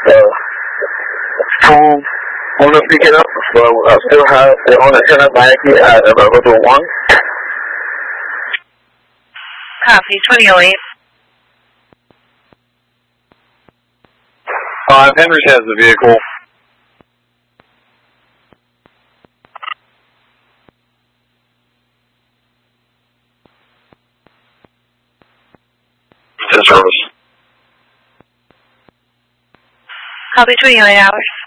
Phone on to pick it up. So I still have the on the channel back here at level 1. Copy, 2008. Henry has the vehicle. Service. Copy, 28 hours.